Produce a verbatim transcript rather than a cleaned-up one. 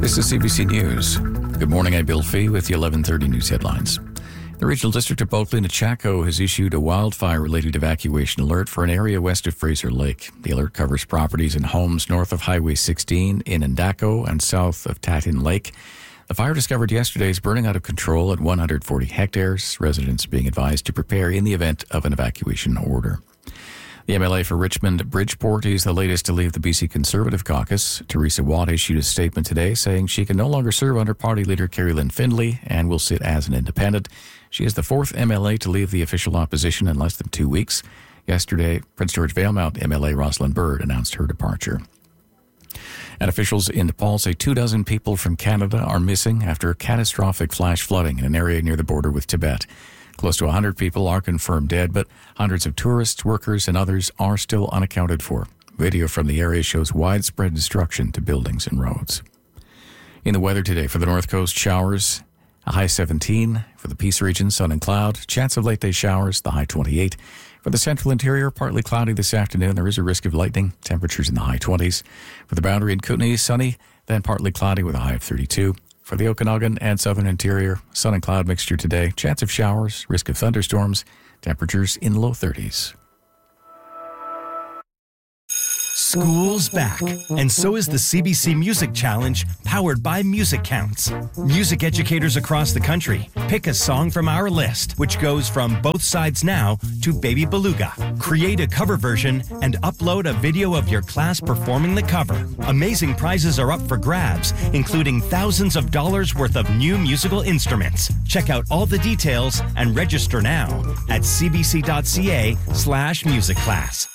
This is C B C News. Good morning, I'm Bill Fee with the eleven thirty news headlines. The Regional District of Bulkley-Nechako has issued a wildfire-related evacuation alert for an area west of Fraser Lake. The alert covers properties and homes north of Highway sixteen in Endako and south of Tatin Lake. The fire discovered yesterday is burning out of control at one hundred forty hectares, residents being advised to prepare in the event of an evacuation order. The M L A for Richmond Bridgeport is the latest to leave the B C Conservative caucus. Teresa Watt issued a statement today saying she can no longer serve under party leader Kerry Lynn Findlay and will sit as an independent. She is the fourth M L A to leave the official opposition in less than two weeks. Yesterday, Prince George Valemount M L A Rosalind Bird announced her departure. And officials in Nepal say two dozen people from Canada are missing after catastrophic flash flooding in an area near the border with Tibet. Close to one hundred people are confirmed dead, but hundreds of tourists, workers, and others are still unaccounted for. Video from the area shows widespread destruction to buildings and roads. In the weather today, for the North Coast, showers, a high seventeen. For the Peace region, sun and cloud. Chance of late-day showers, the high twenty-eight. For the central interior, partly cloudy this afternoon. There is a risk of lightning. Temperatures in the high twenties. For the Boundary and Kootenay, sunny, then partly cloudy with a high of thirty-two. For the Okanagan and southern interior, sun and cloud mixture today. Chance of showers, risk of thunderstorms. Temperatures in low thirties. School's back, and so is the C B C Music Challenge, powered by Music Counts. Music educators across the country pick a song from our list, which goes from Both Sides Now to Baby Beluga. Create a cover version and upload a video of your class performing the cover. Amazing prizes are up for grabs, including thousands of dollars worth of new musical instruments. Check out all the details and register now at cbc.ca slash music class.